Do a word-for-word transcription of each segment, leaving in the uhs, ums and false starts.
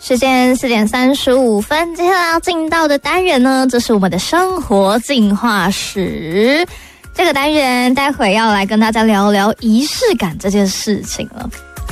时间四点三十五分，接下来要进到的单元呢，这是我们的生活进化史。这个单元待会要来跟大家聊聊仪式感这件事情了。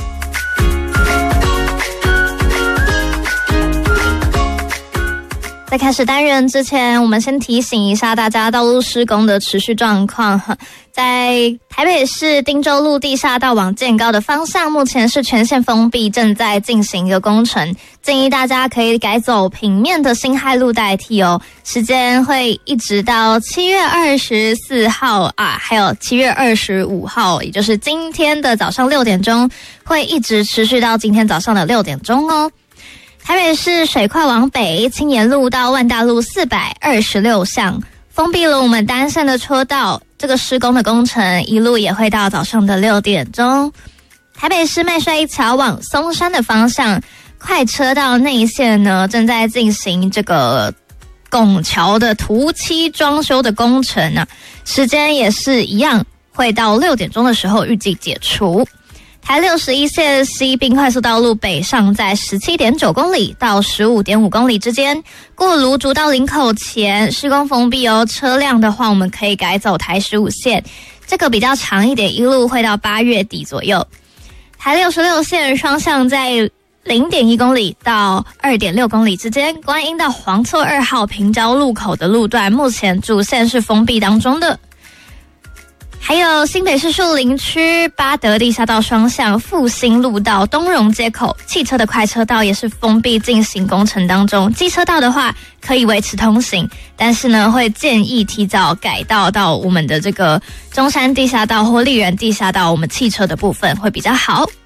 在开始单元之前，我们先提醒一下大家道路施工的持续状况。在台北市汀州路地下道往建高的方向，目前是全线封闭，正在进行一个工程，建议大家可以改走平面的辛亥路代替哦。时间会一直到七月二十四号啊，还有七月二十五号，也就是今天的早上六点钟，会一直持续到今天早上的六点钟哦。台北市水快往北，青年路到万大路四百二十六巷封闭了我们单线的车道，这个施工的工程一路也会到早上的六点钟。台北市麦帅一桥往松山的方向，快车道内线呢正在进行这个拱桥的涂漆装修的工程啊，时间也是一样，会到六点钟的时候预计解除。台六十一线西滨快速道路北上在 十七点九公里到 十五点五公里之间，过芦竹到林口前施工封闭哦。车辆的话，我们可以改走台十五线，这个比较长一点，一路会到八月底左右。台六十六线双向在 零点一公里到 二点六公里之间，观音到黄厝二号平交路口的路段，目前主线是封闭当中的。还有新北市树林区八德地下道双向复兴路到东荣街口，汽车的快车道也是封闭进行工程当中。机车道的话可以维持通行，但是呢会建议提早改道到我们的这个中山地下道或丽园地下道，我们汽车的部分会比较好。